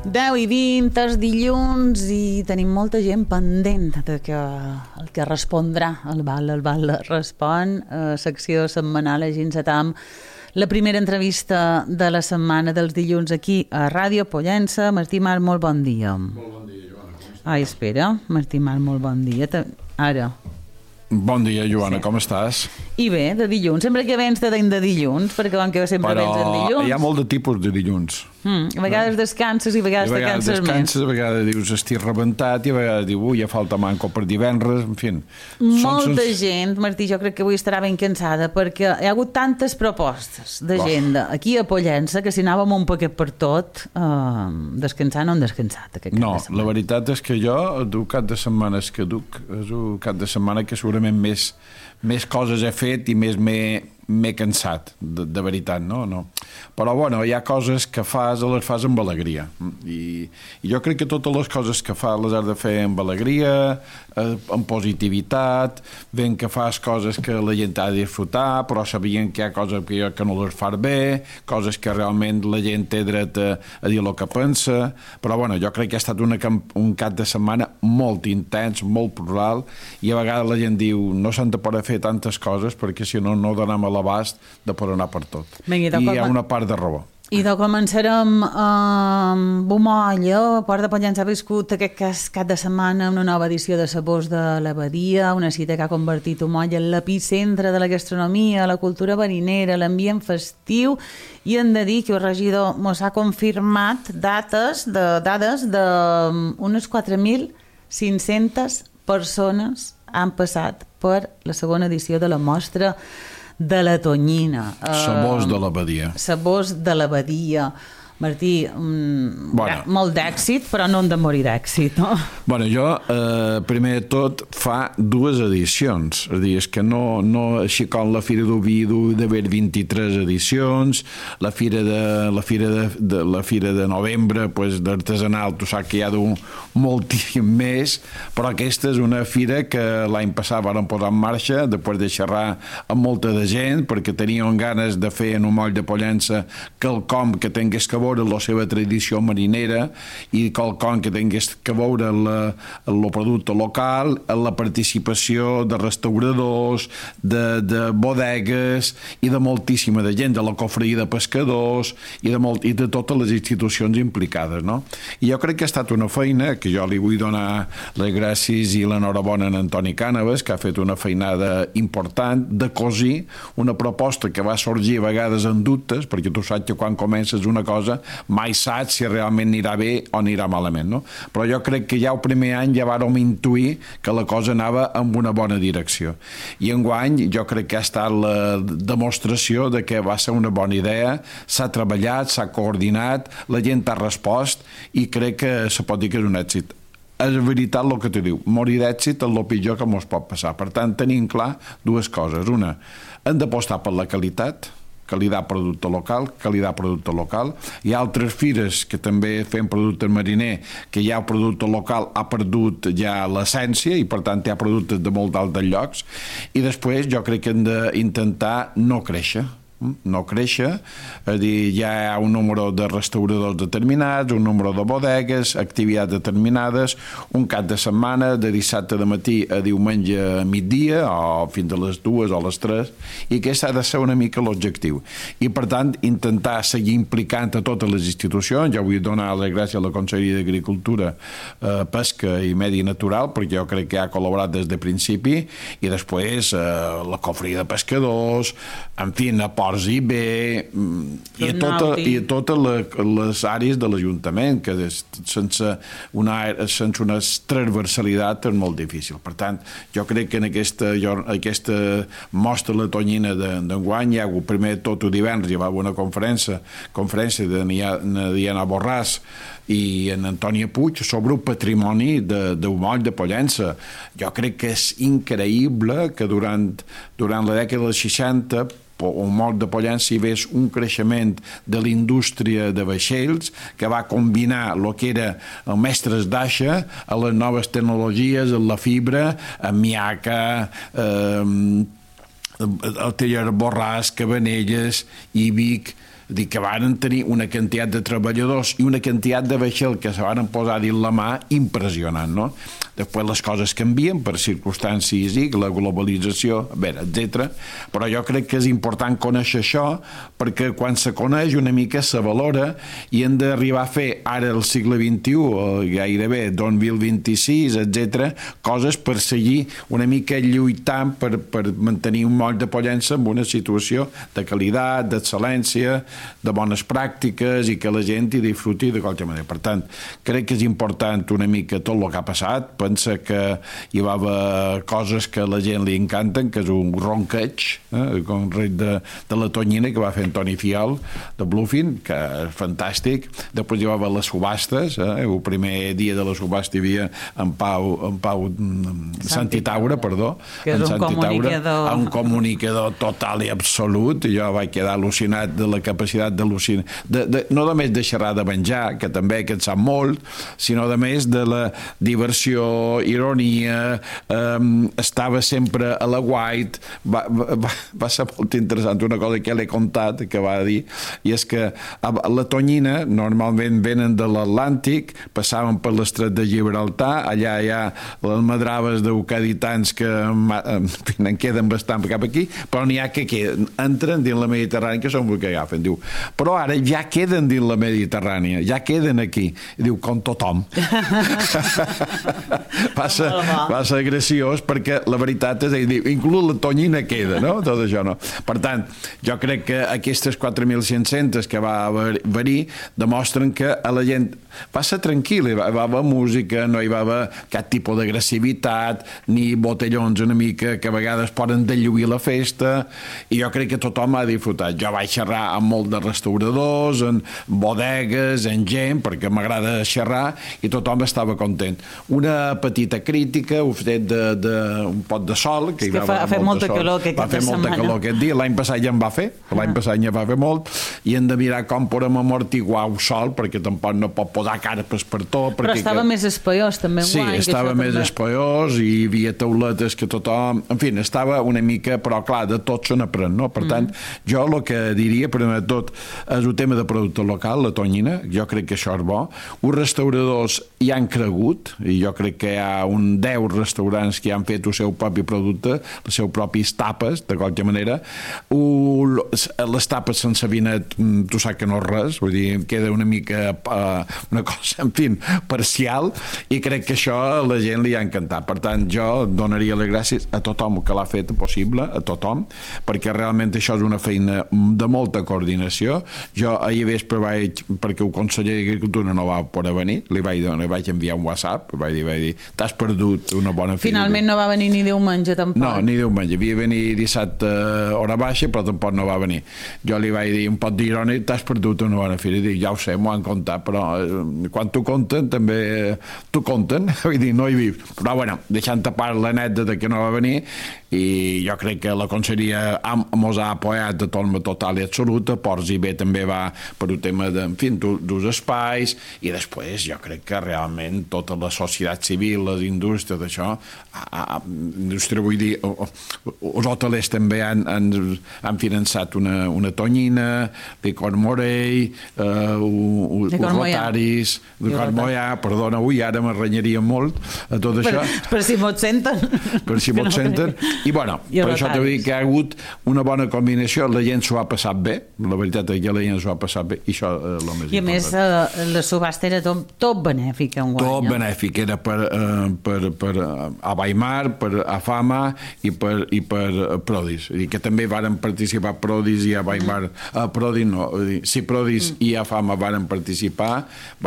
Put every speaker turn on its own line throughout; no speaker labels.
10:20, és dilluns i tenim molta gent pendent de que el que respondrà el Val respon, secció setmanal a Ginsatam, la primera entrevista de la setmana dels dilluns aquí a Ràdio Pollença. Martí Mar, molt bon dia.
Molt bon dia, Joana.
Ai, espera, Martí Mar, molt bon dia. Ara.
Bon dia, Joana,
Sí.
Com estàs?
I bé, de dilluns, sempre que vens de dilluns, perquè com que sempre vens en dilluns.
Hi ha molt de tipus de dilluns.
A vegades descanses i a vegades te canses més.
A vegades dius estic rebentat i a vegades diu ja falta manco per divendres, en fi.
Molta gent, Martí, jo crec que avui estarà ben cansada perquè hi ha hagut tantes propostes d'agenda aquí a Pollença que si anàvem un paquet per tot, descansar no hem descansat aquest cap de setmana.
La veritat és que jo du cap de setmanes que duc, és un cap de setmana que segurament més coses he fet i més m'he cansat, de veritat, no? Però, bueno, hi ha coses que les fas amb alegria. I jo crec que totes les coses que fas les has de fer amb alegria, amb positivitat, ben que fas coses que la gent ha de disfrutar, però sabien que hi ha coses que no les fas bé, coses que realment la gent té dret a dir el que pensa, però, bueno, jo crec que ha estat un cap de setmana molt intens, molt plural, i a vegades la gent diu no s'han de poder fer tantes coses perquè si no donem a l'abast de poder anar per tot. I hi ha una part de raó.
I de començarem amb Bomolla. Port de Pollença ha viscut aquest cap de setmana una nova edició de Sabors de l'Abadia, una cita que ha convertit Bomolla en l'epicentre de la gastronomia, la cultura marinera, l'ambient festiu, i hem de dir que el regidor mos ha confirmat dades d'unes 4.500 persones han passat per la segona edició de la mostra de la Tonyina.
Sabors de l'Abadia.
Sabors de l'Abadia. Martí, molt d'èxit, però no hem de morir d'èxit, no?
Bueno, jo, primer de tot, fa 2 edicions. És a dir, és que no així com la Fira d'Oviedo d'haver 23 edicions, la Fira de novembre, pues, d'artesanal, tu saps que hi ha moltíssim més, però aquesta és una fira que l'any passat varen posar en marxa, després de xerrar amb molta de gent, perquè teníem ganes de fer en un moll de Pollença quelcom que tingués que veure la seva tradició marinera i quelcom que tingués que veure el producte local, la participació de restauradors, de bodegues i de moltíssima de gent, de la cofreria de pescadors i de totes les institucions implicades, no? I jo crec que ha estat una feina que jo li vull donar les gràcies i l'enhorabona a Antoni Cànovas, que ha fet una feinada important de cosir una proposta que va sorgir a vegades en dubtes, perquè tu saps que quan comences una cosa mai saps si realment anirà bé o anirà malament, no? Però jo crec que ja el primer any ja vàrem intuir que la cosa anava en una bona direcció. I enguany jo crec que ha estat la demostració de que va ser una bona idea, s'ha treballat, s'ha coordinat, la gent ha respost i crec que se pot dir que és un èxit. És veritat el que tu diu, morir d'èxit és el pitjor que ens pot passar. Per tant, tenim clar 2 coses. Una, hem d'apostar per la qualitat producte local. Hi ha altres fires que també fem producte mariner, que ja el producte local ha perdut ja l'essència i per tant hi ha productes de molt d'altres llocs. I després jo crec que hem d'intentar no créixer, és a dir, hi ha un número de restauradors determinats, un número de bodegues, activitats determinades, un cap de setmana de dissabte de matí a diumenge a migdia o fins a les 2 o les 3, i aquest ha de ser una mica l'objectiu. I per tant intentar seguir implicant a totes les institucions. Jo vull donar les gràcies a la Conselleria d'Agricultura, Pesca i Medi Natural, perquè jo crec que ha col·laborat des de principi, i després la cofreria de pescadors, en fi, a Ports i bé, i a totes les àrees de l'Ajuntament, que sense una transversalitat és molt difícil. Per tant, jo crec que en aquesta mostra la Tonyina d'enguany hi ha hagut primer de tot divendres, hi va haver una conferència de Diana Borràs i en Antònia Puig sobre el patrimoni del moll de Pollença. Jo crec que és increïble que durant la dècada dels 60 el moll de Pollença hi ves un creixement de la indústria de vaixells que va combinar el que era el mestres d'aixa a les noves tecnologies, la fibra, Miaca, el taller Borràs, Cabanelles, Ibic, dir que varen tenir una quantitat de treballadors i una quantitat de vaixell que se varen posar dins la mà impressionant, no? Després les coses canvien per circumstàncies i la globalització, etc. Però jo crec que és important conèixer això perquè quan se coneix una mica se valora i hem d'arribar a fer ara al segle XXI, gairebé 2026, etc., coses per seguir una mica lluitant per mantenir un moll de pollença en una situació de qualitat, d'excel·lència, de bones pràctiques i que la gent hi disfruti de qualsevol manera. Per tant, crec que és important una mica tot el que ha passat. Pensa que hi va haver coses que a la gent li encanten, que és un ronqueig, com el rei de la tonyina que va fer Antoni Fiol, de Bluefin, que és fantàstic. Després hi va haver les subhastes, el primer dia de la subhasta hi havia en Pau Santitaura, perdó,
que és
un comunicador total i absolut, i jo vaig quedar al·lucinat de la capacitat d'al·lucinar, no només de xerrar de menjar, que també que en sap molt, sinó a més de la diversió, ironia, estava sempre a la white, va ser molt interessant una cosa que l'he contat, que va dir, i és que la tonyina normalment venen de l'Atlàntic, passaven per l'estret de Gibraltar, allà hi ha les madraves d'eucaditans que en queden bastant cap aquí, però n'hi ha que entren dins la Mediterrània, que són els que agafen, diu, però ara ja queden dins la Mediterrània, ja queden aquí, i diu, com tothom. Va ser graciós perquè la veritat és a dir, inclús la tonyina queda, no? Tot això no. Per tant, jo crec que aquestes 4.500 que va haver-hi demostren que a la gent va ser tranquil, hi va haver música, no hi va haver cap tipus d'agressivitat, ni botellons una mica que a vegades poden delluir la festa, i jo crec que tothom ha disfrutat. Jo vaig xerrar amb molt de restauradors, en bodegues, en gent, perquè m'agrada xerrar, i tothom estava content. Una petita crítica, ho fet d'un pot de sol, que
ha fet molta calor
aquest dia. L'any passat ja en va fer, l'any passat ja va fer molt, i hem de mirar com podem amortiguar el sol, perquè tampoc no pot posar carpes per tot.
Però estava més espaiós també
Sí, estava més espaiós, i hi havia tauletes que tothom... En fi, estava una mica, però clar, de tot se n'aprèn, no? Per tant, jo el que diria, primer de tot, és el tema de producte local, la tonyina, jo crec que això és bo. Els restauradors hi han cregut, i jo crec que hi ha 10 restaurants que han fet el seu propi producte, les seus propis tapes, de qualque manera. Les tapes sense vinet, tu saps que no és res, vull dir, queda una mica una cosa, en fi, parcial, i crec que això a la gent li ha encantat. Per tant, jo donaria les gràcies a tothom que l'ha fet possible, a tothom, perquè realment això és una feina de molta coordinació. Jo ahir vespre perquè el conseller d'Agricultura no va poder venir, li vaig enviar un WhatsApp, vaig dir, t'has perdut una bona fira.
Finalment no va venir ni diumenge tampoc.
No, ni diumenge, havia de venir dissabte hora baixa, però tampoc no va venir. Jo li vaig dir un pot d'irònic, t'has perdut una bona fira, i dic, ja ho sé, m'ho han contat, però quan t'ho conten també t'ho conten, vull dir, no hi viu. Però bueno, deixant a part l'anècdota que no va venir, i jo crec que la conselleria mos ha apoyat de forma total i absoluta. Ports i bé també va per un tema dels espais, i després jo crec que realment tota la societat civil, les indústries d'això, indústria vull dir, els hotelers també han finançat una tonyina, Licor Morell, els rotaris, Licor Mollà, perdona, ara m'arranyaria molt a tot això.
Per si m'ho senten.
Per si m'ho senten. I bueno, per això t'ho dic que ha hagut una bona combinació, la gent s'ho ha passat bé, la veritat és que la gent s'ho ha passat bé, i això és el més important.
I a més, la subhasta era tot benèfica enguany.
Tot benèfic, era per a Weimar, per a Fama i per Prodis. Que també varen participar Prodis i a Weimar, Prodis no, Prodis i a Fama varen participar,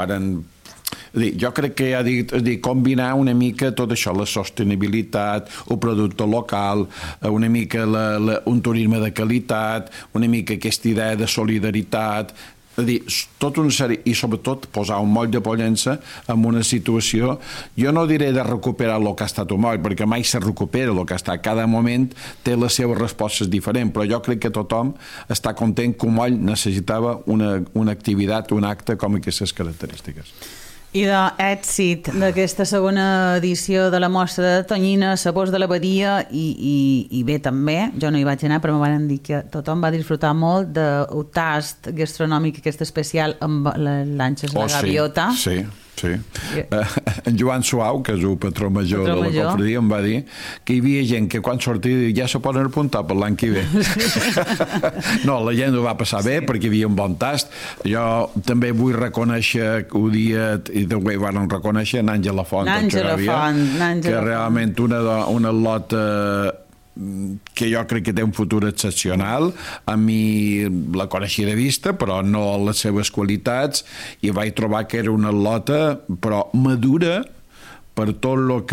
jo crec que ha dit combinar una mica tot això, la sostenibilitat, el producte local, una mica un turisme de qualitat, una mica aquesta idea de solidaritat, és a dir, tot una sèrie, i sobretot posar un moll de pollença en una situació, jo no diré de recuperar el que ha estat un moll, perquè mai se recupera el que ha estat, cada moment té les seves respostes diferents, però jo crec que tothom està content que un moll necessitava una activitat, un acte com aquestes característiques.
I d'èxit d'aquesta segona edició de la mostra de tonyina, sabors de l'abadia i bé també, jo no hi vaig anar però me van dir que tothom va disfrutar molt del tast gastronòmic aquest especial amb les lanxes de la gaviota.
Sí. En Joan Suau, que és el patró major de la cofradia, em va dir que hi havia gent que quan sortia ja se poden apuntar per l'any que ve. No, la gent ho va passar bé perquè hi havia un bon tast. Jo també vull reconèixer que ho dia, i també ho van reconèixer, Àngela Font, que realment una lota que jo crec que té un futur excepcional. A mi la coneixia de vista, però no les seves qualitats, i vaig trobar que era una lota però madura per tot el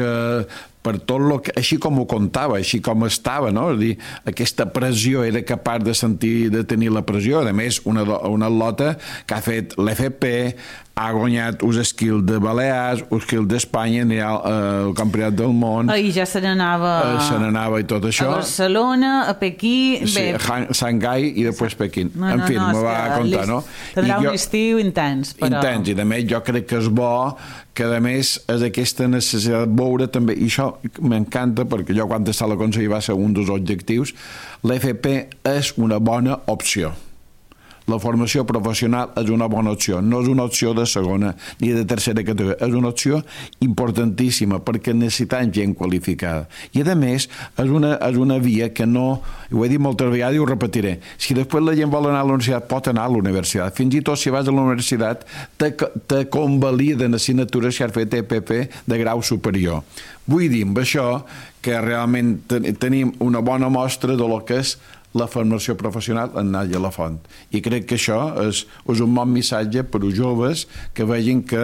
que així com ho contava, així com estava, no? És a dir, aquesta pressió, era capaç de tenir la pressió. A més, una lota que ha fet l'FP, ha guanyat uns skills de Balears, uns skills d'Espanya, anirà al Campionat del Món.
I ja se n'anava
i tot això.
A Barcelona, a Pequí...
Sí, Shanghai i després Pequín. En fi, me va contar, no?
Tindrà un estiu intens, però...
Intens, i a més jo crec que és bo que a més és aquesta necessitat de veure també, i això m'encanta perquè jo quan estava a la Conselleria va ser un dels objectius, l'FP és una bona opció. La formació professional és una bona opció, no és una opció de segona ni de tercera categoria, és una opció importantíssima perquè necessitem gent qualificada. I a més és una via que no, ho he dit moltes vegades i ho repetiré, si després la gent vol anar a la universitat pot anar a la universitat, fins i tot si vas a la universitat te convaliden assignatures si has fet EPP de grau superior. Vull dir amb això que realment tenim una bona mostra de lo que és la formació professional en Nàdia Lafont. I crec que això és un bon missatge per als joves que vegin que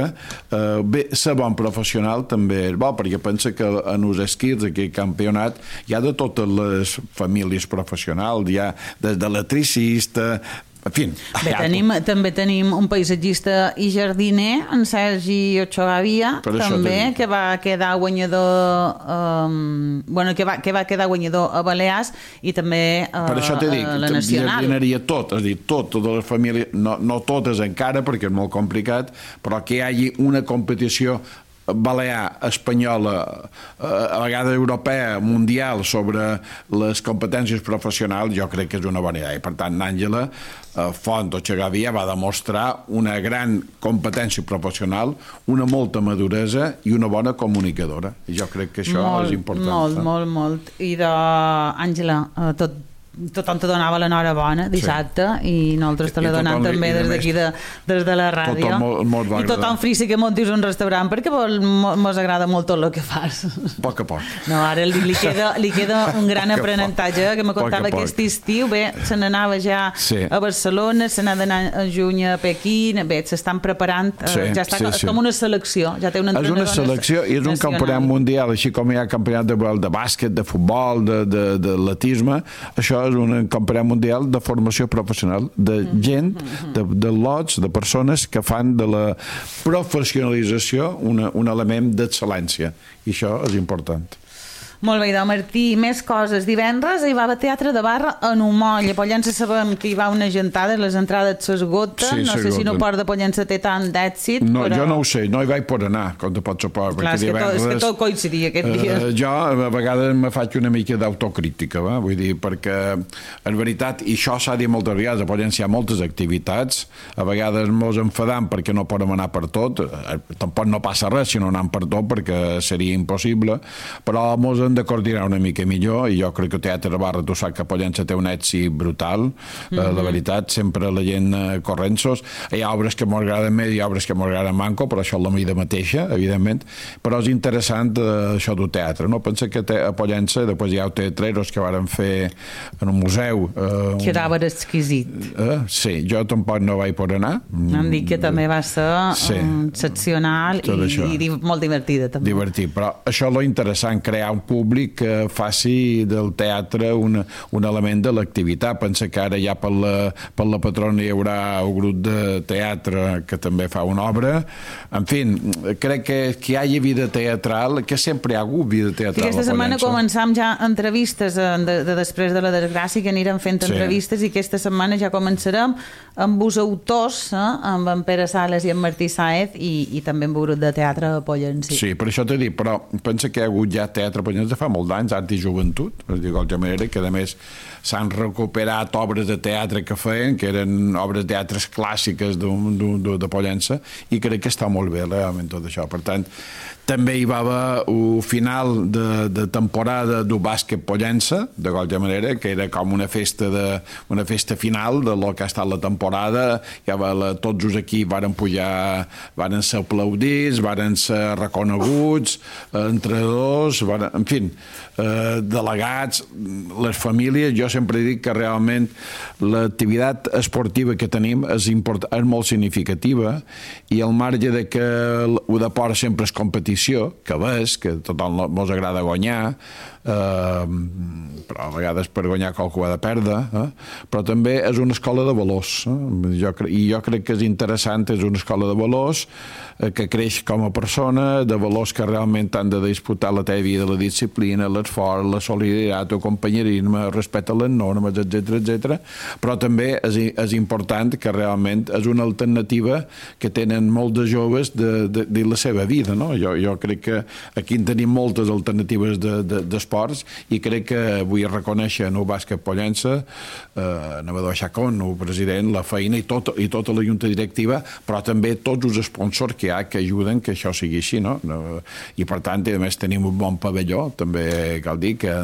ser bon professional també és bo, perquè pensa que en els esquís, aquí al campionat, hi ha de totes les famílies professionals, hi ha des d'electricista, en fi.
També tenim un paisatgista i jardiner, en Sergi Ochoavia, també, que va quedar guanyador que va quedar guanyador a Balears i també a la Nacional.
Per això t'he dit, jardineria tot, és a dir, totes les famílies, no totes encara, perquè és molt complicat, però que hi hagi una competició balear, espanyola, a vegades europea, mundial, sobre les competències professionals, jo crec que és una bona idea. I per tant, Àngela Font Ochoavia va demostrar una gran competència professional, una molta maduresa i una bona comunicadora. I jo crec que això és important.
Molt. I d'Àngela, tothom te donava l'enhorabona dissabte i nosaltres te la donem també des d'aquí des de la ràdio i tothom frisi que montis un restaurant perquè mos agrada molt tot el que fas.
Poc a poc.
No, ara li queda un gran aprenentatge que me contava aquest estiu. Bé, se n'anava ja a Barcelona, se n'ha d'anar a juny a Pequín, bé, s'estan preparant, ja està com una selecció, ja té un entrenador nacional. És una selecció i és un campionat mundial, així com hi ha campionat de bàsquet, de futbol, d'atletisme. Això és un campionat mundial de formació professional, de gent, de lots, de persones que fan de la professionalització un element d'excel·lència. I això és important. Molt bé, Martí, més coses. Divendres hi va a Teatre de Barra en Umoll. A Pollença sabem que hi va una gentada, les entrades s'esgoten. No sé si no Port de Pollença té tant d'èxit.
No, jo no ho sé, no hi vaig poder anar, com te pots suposar.
Clar, és que tot coincidia aquest dia.
Jo a vegades me faig una mica d'autocrítica, vull dir, perquè en veritat, i això s'ha dit moltes vegades, a Pollença hi ha moltes activitats, a vegades mos enfadam perquè no podem anar per tot, tampoc no passa res si no anem per tot perquè seria impossible, però mos hem de coordinar una mica millor i jo crec que el Teatre de Barra, tu saps que Pollença té un èxit brutal, la veritat, sempre la gent corrents-sos, hi ha obres que m'agraden més i obres que m'agraden manco, però això és la mida mateixa, evidentment, però és interessant això del teatre, no? Pensa que a Pollença, després hi ha el Teatreros que varen fer en un museu.
Que era exquisit.
Sí, jo tampoc no vaig poder anar.
Em dic que també va ser excepcional i molt divertida també.
Divertit, però això és lo interessant, crear un públic que faci del teatre un element de l'activitat. Pensa que ara ja per la patrona hi haurà un grup de teatre que també fa una obra. En fi, crec que hi hagi vida teatral, que sempre hi ha hagut vida teatral.
Aquesta setmana començam ja entrevistes després de la desgràcia, que anirem fent entrevistes, i aquesta setmana ja començarem amb els autors, amb en Pere Sales i en Martí Sáez, i també amb un grup de teatre a Pollença.
Sí, per això t'he dit, però pensa que hi ha hagut ja teatre a Pollença fa molt d'anys, art i joventut, per dir-ho d'alguna manera, que a més s'han recuperat obres de teatre que feien, que eren obres de teatres clàssiques de Pollença, i crec que està molt bé realment tot això. Per tant, també hi va haver un final de temporada del bàsquet Pollença, de qualsevol manera, que era com una festa final de lo que ha estat la temporada. Ja tots els equips varen pujar, varen ser aplaudits, varen ser reconeguts, entrenadors, en fi, delegats, les famílies. Jo sempre dic que realment l'activitat esportiva que tenim és molt significativa, i al marge de que el deport sempre és competició, que ves, que a tothom ens agrada guanyar, però a vegades per guanyar qualcú ha de perdre, però també és una escola de valors, i jo crec que és interessant, és una escola de valors que creix com a persona, de valors que realment han de disputar la teva vida, la disciplina, l'esforç, la solidaritat, el companyerisme, el respecte a les normes, etc. Però també és important que realment és una alternativa que tenen molts de joves de la seva vida, no? Jo crec que aquí en tenim moltes alternatives d'esports, i crec que vull reconèixer en el bàsquet Pollença, Navegador Chacón, el president, la feina i tota la junta directiva, però també tots els sponsors que hi ha que ajuden que això sigui així, no? I per tant, a més, tenim un bon pavelló, també cal dir que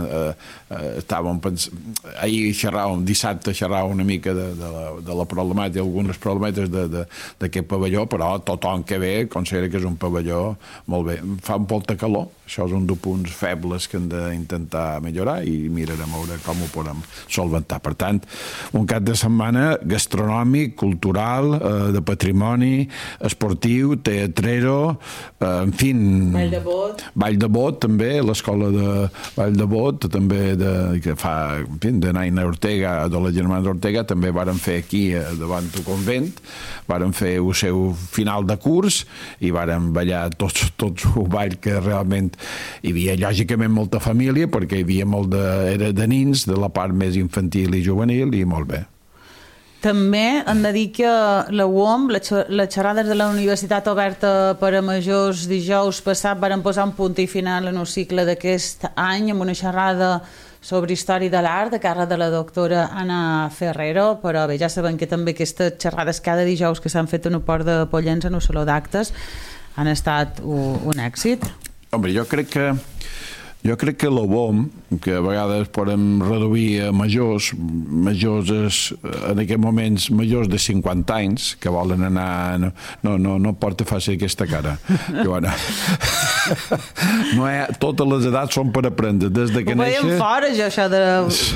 ahir dissabte xerràvem una mica de la problemàtica, algunes problemàtiques d'aquest pavelló, però tothom que ve considera que és un pavelló molt bé. Fa un poc de calor, això és un dels punts febles que hem d'intentar millorar, i mirarem a veure com ho podem solventar. Per tant, un cap de setmana gastronòmic, cultural, de patrimoni, esportiu, teatrero, en fi... Vall de Bot, també, l'escola de Vall de Bot, també que fa, en fi, de Naina Ortega, de la germana Ortega, també varen fer aquí davant del convent, varen fer el seu final de curs i varen ballar tots un ball que realment hi havia lògicament molta família, perquè hi havia era de nins, de la part més infantil i juvenil, i molt bé.
També hem de dir que la UOM, les xerrades de la Universitat Oberta per a Majors dijous passat varen posar un punt i final en el cicle d'aquest any amb una xerrada sobre història de l'art a càrrec de la doctora Anna Ferrero, però bé, ja sabem que també aquestes xerrades cada dijous que s'han fet en el port de Pollença, en el Saló d'Actes, han estat un èxit.
Home, jo crec que la UOM, que a vegades podem reduir a majors és, en aquests moments, majors de 50 anys, que volen anar... No porta fàcil aquesta cara, Joana. Totes les edats són per aprendre, des de que
neixes... Ho veiem fora, jo, això de